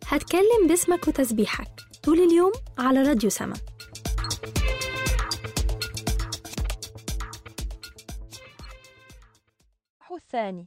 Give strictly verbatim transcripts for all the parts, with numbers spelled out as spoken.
هتكلم باسمك وتسبيحك طول اليوم على راديو سما. الثاني.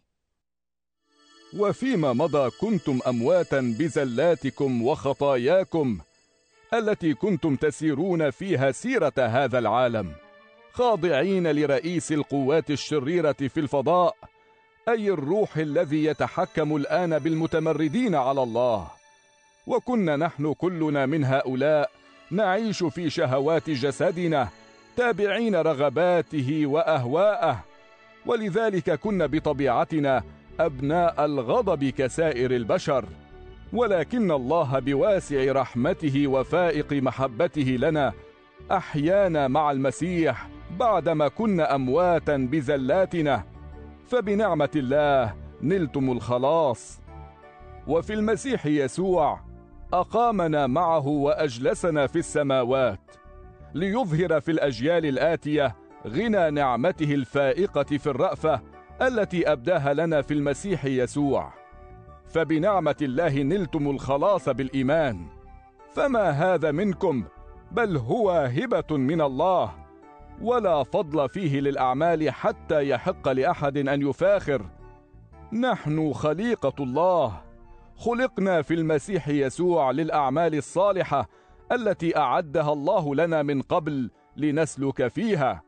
وفيما مضى كنتم أمواتا بزلاتكم وخطاياكم التي كنتم تسيرون فيها سيرة هذا العالم، خاضعين لرئيس القوات الشريرة في الفضاء، أي الروح الذي يتحكم الآن بالمتمردين على الله. وكنا نحن كلنا من هؤلاء نعيش في شهوات جسدنا، تابعين رغباته وأهواءه، ولذلك كنا بطبيعتنا أبناء الغضب كسائر البشر. ولكن الله بواسع رحمته وفائق محبته لنا أحيانا مع المسيح بعدما كنا أمواتا بزلاتنا، فبنعمة الله نلتم الخلاص. وفي المسيح يسوع أقامنا معه وأجلسنا في السماوات، ليظهر في الأجيال الآتية غنى نعمته الفائقة في الرأفة التي أبداها لنا في المسيح يسوع. فبنعمة الله نلتم الخلاص بالإيمان. فما هذا منكم، بل هو هبة من الله، ولا فضل فيه للأعمال حتى يحق لأحد أن يفاخر. نحن خليقة الله، خلقنا في المسيح يسوع للأعمال الصالحة التي أعدها الله لنا من قبل لنسلك فيها.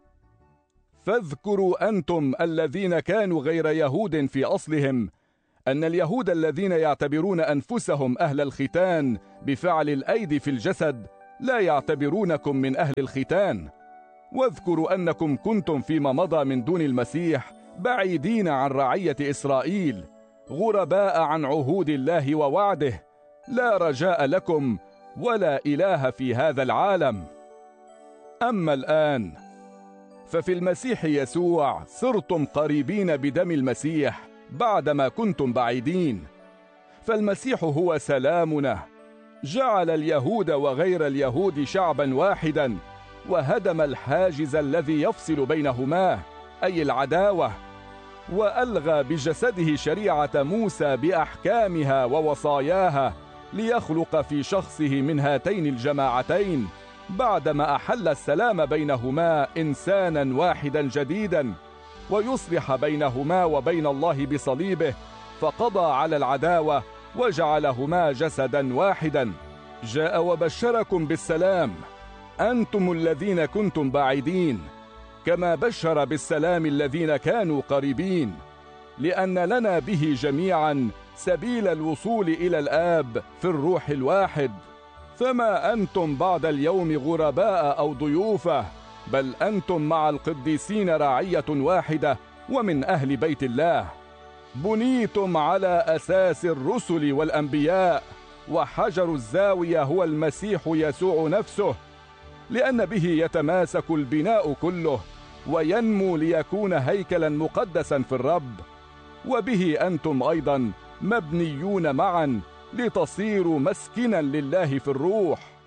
فاذكروا أنتم الذين كانوا غير يهود في أصلهم أن اليهود الذين يعتبرون أنفسهم أهل الختان بفعل الأيدي في الجسد لا يعتبرونكم من أهل الختان. واذكروا أنكم كنتم فيما مضى من دون المسيح بعيدين عن رعية إسرائيل، غرباء عن عهود الله ووعده، لا رجاء لكم ولا إله في هذا العالم. أما الآن ففي المسيح يسوع صرتم قريبين بدم المسيح بعدما كنتم بعيدين. فالمسيح هو سلامنا، جعل اليهود وغير اليهود شعبا واحدا، وهدم الحاجز الذي يفصل بينهما، أي العداوة، وألغى بجسده شريعة موسى بأحكامها ووصاياها، ليخلق في شخصه من هاتين الجماعتين بعدما أحل السلام بينهما إنسانا واحدا جديدا، ويصلح بينهما وبين الله بصليبه، فقضى على العداوة وجعلهما جسدا واحدا. جاء وبشركم بالسلام أنتم الذين كنتم بعيدين، كما بشر بالسلام الذين كانوا قريبين، لأن لنا به جميعا سبيل الوصول إلى الآب في الروح الواحد. فما أنتم بعد اليوم غرباء أو ضيوفة، بل أنتم مع القديسين رعية واحدة ومن أهل بيت الله، بنيتم على أساس الرسل والأنبياء، وحجر الزاوية هو المسيح يسوع نفسه، لأن به يتماسك البناء كله وينمو ليكون هيكلا مقدسا في الرب. وبه أنتم أيضا مبنيون معا لتصيروا مسكنا لله في الروح.